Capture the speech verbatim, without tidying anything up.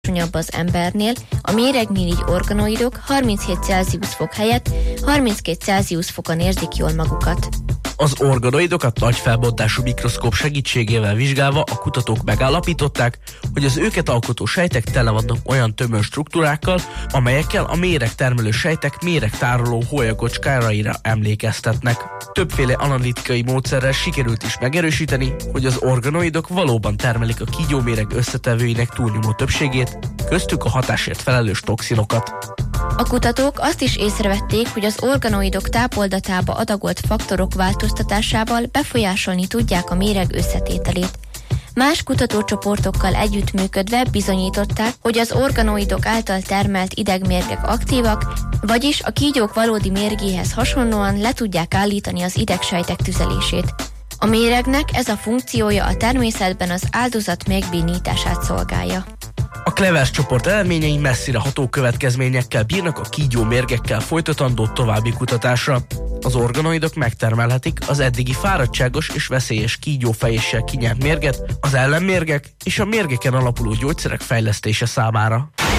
alacsonyabb az embernél, a méregmirigy organoidok harminchét Celsius fok helyett harminckét Celsius fokon érzik jól magukat. Az organoidokat nagy felbontású mikroszkóp segítségével vizsgálva a kutatók megállapították, hogy az őket alkotó sejtek tele vannak olyan tömör struktúrákkal, amelyekkel a méregtermelő sejtek méregtároló hólyagocskáraira emlékeztetnek. Többféle analitikai módszerrel sikerült is megerősíteni, hogy az organoidok valóban termelik a kígyóméreg összetevőinek túlnyomó többségét, köztük a hatásért felelős toxinokat. A kutatók azt is észrevették, hogy az organoidok tápoldatába adagolt faktorok változtatásával befolyásolni tudják a méreg összetételét. Más kutatócsoportokkal együttműködve bizonyították, hogy az organoidok által termelt idegmérgek aktívak, vagyis a kígyók valódi mérgéhez hasonlóan le tudják állítani az idegsejtek tüzelését. A méregnek ez a funkciója a természetben az áldozat megbénítását szolgálja. A Clevers csoport eredményei messzire ható következményekkel bírnak a kígyó mérgekkel folytatandó további kutatásra. Az organoidok megtermelhetik az eddigi fáradtságos és veszélyes kígyófejéssel kinyert mérget, az ellenmérgek és a mérgeken alapuló gyógyszerek fejlesztése számára.